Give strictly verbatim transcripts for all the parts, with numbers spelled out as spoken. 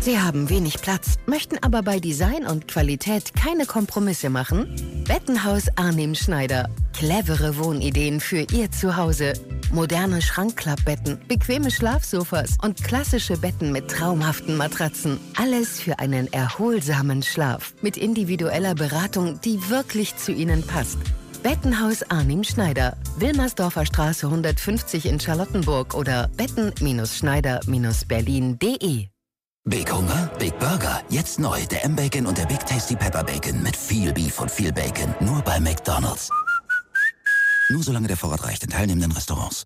Sie haben wenig Platz, möchten aber bei Design und Qualität keine Kompromisse machen? Bettenhaus Arnim Schneider. Clevere Wohnideen für Ihr Zuhause. Moderne Schrankklappbetten, bequeme Schlafsofas und klassische Betten mit traumhaften Matratzen. Alles für einen erholsamen Schlaf. Mit individueller Beratung, die wirklich zu Ihnen passt. Bettenhaus Arnim Schneider. Wilmersdorfer Straße hundertfünfzig in Charlottenburg oder betten Schneider Berlin punkt de. Big Hunger? Big Burger. Jetzt neu. Der M-Bacon und der Big Tasty Pepper Bacon. Mit viel Beef und viel Bacon. Nur bei McDonald's. Nur solange der Vorrat reicht in teilnehmenden Restaurants.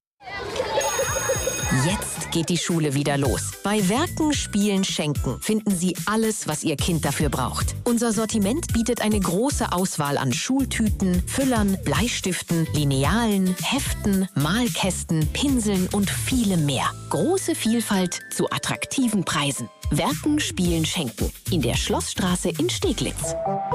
Jetzt geht die Schule wieder los. Bei Werken, Spielen, Schenken finden Sie alles, was Ihr Kind dafür braucht. Unser Sortiment bietet eine große Auswahl an Schultüten, Füllern, Bleistiften, Linealen, Heften, Malkästen, Pinseln und vielem mehr. Große Vielfalt zu attraktiven Preisen. Werken, Spielen, Schenken. In der Schlossstraße in Steglitz.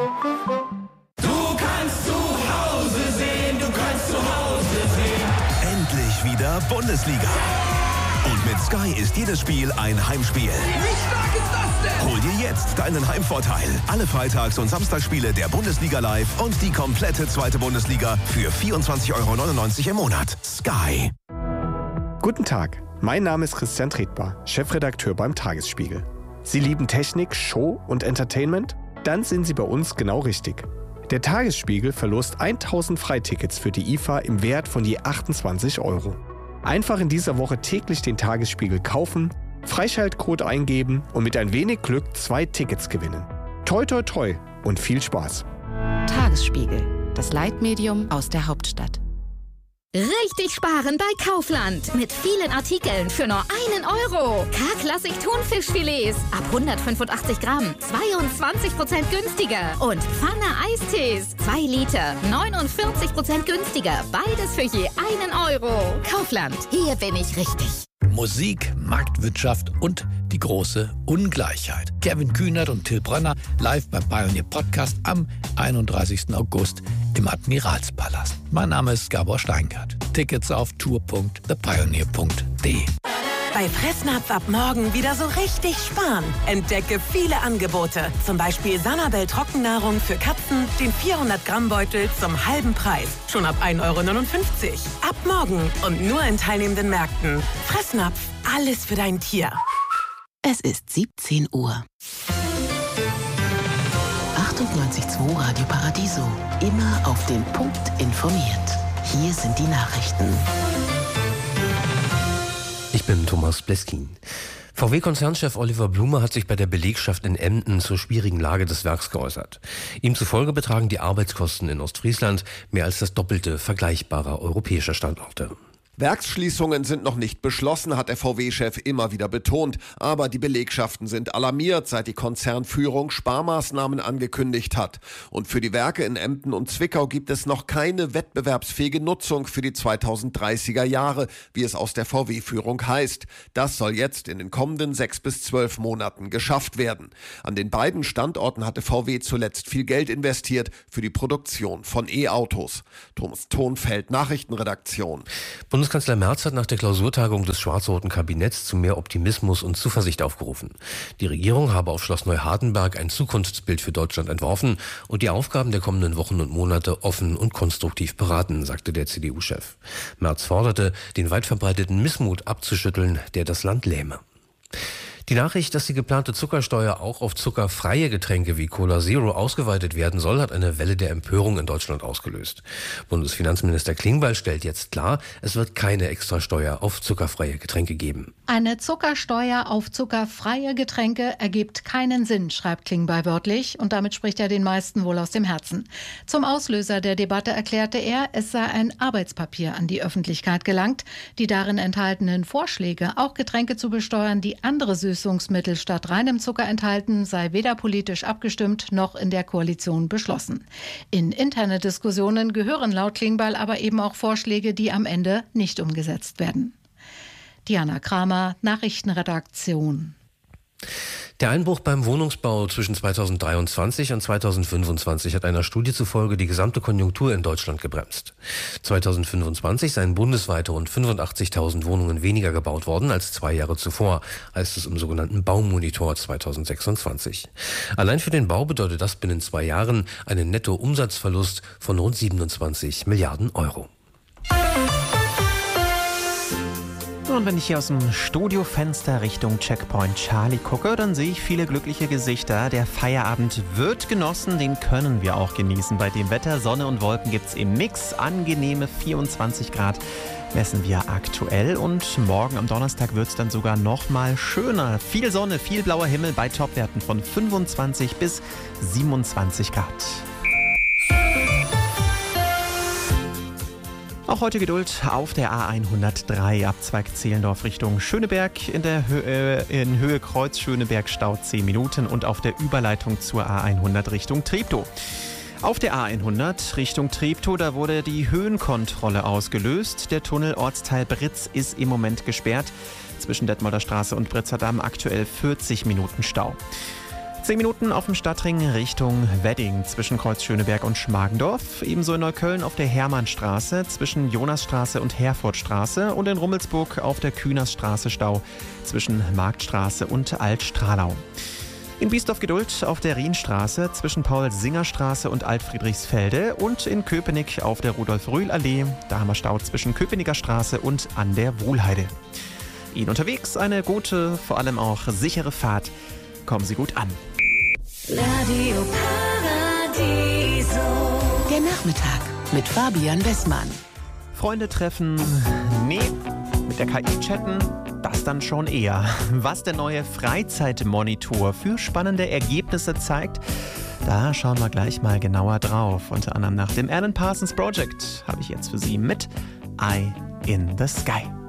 Du kannst zu Hause sehen, du kannst zu Hause sehen. Endlich wieder Bundesliga. Und mit Sky ist jedes Spiel ein Heimspiel. Wie stark ist das denn? Hol dir jetzt deinen Heimvorteil. Alle Freitags- und Samstagsspiele der Bundesliga live und die komplette zweite Bundesliga für vierundzwanzig Euro neunundneunzig im Monat. Sky. Guten Tag, mein Name ist Christian Tretbar, Chefredakteur beim Tagesspiegel. Sie lieben Technik, Show und Entertainment? Dann sind Sie bei uns genau richtig. Der Tagesspiegel verlost tausend Freitickets für die I F A im Wert von je achtundzwanzig Euro. Einfach in dieser Woche täglich den Tagesspiegel kaufen, Freischaltcode eingeben und mit ein wenig Glück zwei Tickets gewinnen. Toi toi toi und viel Spaß. Tagesspiegel, das Leitmedium aus der Hauptstadt. Richtig sparen bei Kaufland. Mit vielen Artikeln für nur einen Euro. K-Klassik Thunfischfilets ab hundertfünfundachtzig Gramm. zweiundzwanzig Prozent günstiger. Und Pfanne Eistees. zwei Liter. neunundvierzig Prozent günstiger. Beides für je einen Euro. Kaufland. Hier bin ich richtig. Musik, Marktwirtschaft und die große Ungleichheit. Kevin Kühnert und Till Brönner live beim Pioneer Podcast am einunddreißigsten August im Admiralspalast. Mein Name ist Gabor Steingart. Tickets auf tour punkt the pioneer punkt de. Bei Fressnapf ab morgen wieder so richtig sparen. Entdecke viele Angebote. Zum Beispiel Sanabel Trockennahrung für Katzen, den vierhundert Gramm Beutel zum halben Preis. Schon ab ein Euro neunundfünfzig. Ab morgen und nur in teilnehmenden Märkten. Fressnapf, alles für dein Tier. Es ist siebzehn Uhr. achtundneunzig Komma zwei Radio Paradiso. Immer auf den Punkt informiert. Hier sind die Nachrichten. Ich bin Thomas Bleskin. V W-Konzernchef Oliver Blume hat sich bei der Belegschaft in Emden zur schwierigen Lage des Werks geäußert. Ihm zufolge betragen die Arbeitskosten in Ostfriesland mehr als das Doppelte vergleichbarer europäischer Standorte. Werksschließungen sind noch nicht beschlossen, hat der V W-Chef immer wieder betont. Aber die Belegschaften sind alarmiert, seit die Konzernführung Sparmaßnahmen angekündigt hat. Und für die Werke in Emden und Zwickau gibt es noch keine wettbewerbsfähige Nutzung für die zweitausenddreißiger Jahre, wie es aus der V W-Führung heißt. Das soll jetzt in den kommenden sechs bis zwölf Monaten geschafft werden. An den beiden Standorten hatte V W zuletzt viel Geld investiert für die Produktion von E-Autos. Thomas Thonfeld, Nachrichtenredaktion. Bundeskanzler Merz hat nach der Klausurtagung des schwarz-roten Kabinetts zu mehr Optimismus und Zuversicht aufgerufen. Die Regierung habe auf Schloss Neuhardenberg ein Zukunftsbild für Deutschland entworfen und die Aufgaben der kommenden Wochen und Monate offen und konstruktiv beraten, sagte der C D U-Chef. Merz forderte, den weit verbreiteten Missmut abzuschütteln, der das Land lähme. Die Nachricht, dass die geplante Zuckersteuer auch auf zuckerfreie Getränke wie Cola Zero ausgeweitet werden soll, hat eine Welle der Empörung in Deutschland ausgelöst. Bundesfinanzminister Klingbeil stellt jetzt klar, es wird keine Extrasteuer auf zuckerfreie Getränke geben. Eine Zuckersteuer auf zuckerfreie Getränke ergibt keinen Sinn, schreibt Klingbeil wörtlich, und damit spricht er den meisten wohl aus dem Herzen. Zum Auslöser der Debatte erklärte er, es sei ein Arbeitspapier an die Öffentlichkeit gelangt. Die darin enthaltenen Vorschläge, auch Getränke zu besteuern, die andere Süßungsmittel statt reinem Zucker enthalten, sei weder politisch abgestimmt noch in der Koalition beschlossen. In interne Diskussionen gehören laut Klingbeil aber eben auch Vorschläge, die am Ende nicht umgesetzt werden. Diana Kramer, Nachrichtenredaktion. Der Einbruch beim Wohnungsbau zwischen zweitausenddreiundzwanzig und zweitausendfünfundzwanzig hat einer Studie zufolge die gesamte Konjunktur in Deutschland gebremst. zweitausendfünfundzwanzig seien bundesweit rund fünfundachtzigtausend Wohnungen weniger gebaut worden als zwei Jahre zuvor, heißt es im sogenannten Baumonitor zweitausendsechsundzwanzig. Allein für den Bau bedeutet das binnen zwei Jahren einen Nettoumsatzverlust von rund siebenundzwanzig Milliarden Euro. Und wenn ich hier aus dem Studiofenster Richtung Checkpoint Charlie gucke, dann sehe ich viele glückliche Gesichter. Der Feierabend wird genossen, den können wir auch genießen. Bei dem Wetter, Sonne und Wolken gibt es im Mix angenehme vierundzwanzig Grad. Messen wir aktuell und morgen am Donnerstag wird es dann sogar noch mal schöner. Viel Sonne, viel blauer Himmel bei Topwerten von fünfundzwanzig bis siebenundzwanzig Grad. Auch heute Geduld auf der A hundertdrei, Abzweig Zehlendorf Richtung Schöneberg. In der Höhe, in Höhe Kreuz Schöneberg Stau zehn Minuten und auf der Überleitung zur A hundert Richtung Treptow. Auf der A hundert Richtung Treptow, da wurde die Höhenkontrolle ausgelöst. Der Tunnel Ortsteil Britz ist im Moment gesperrt. Zwischen Detmolder Straße und Britzer Damm aktuell vierzig Minuten Stau. zehn Minuten auf dem Stadtring Richtung Wedding zwischen Kreuz Schöneberg und Schmargendorf. Ebenso in Neukölln auf der Hermannstraße zwischen Jonasstraße und Herfordstraße. Und in Rummelsburg auf der Kühnersstraße Stau zwischen Marktstraße und Altstralau. In Biesdorf Geduld auf der Rienstraße zwischen Paul-Singer-Straße und Altfriedrichsfelde. Und in Köpenick auf der Rudolf-Rühl-Allee. Da haben wir Stau zwischen Köpenicker Straße und an der Wohlheide. Ihnen unterwegs eine gute, vor allem auch sichere Fahrt. Kommen Sie gut an. Radio Paradiso. Der Nachmittag mit Fabian Bessmann. Freunde treffen? Nee. Mit der K I chatten? Das dann schon eher. Was der neue Freizeitmonitor für spannende Ergebnisse zeigt, da schauen wir gleich mal genauer drauf. Unter anderem nach dem Alan Parsons Project habe ich jetzt für Sie mit Eye in the Sky.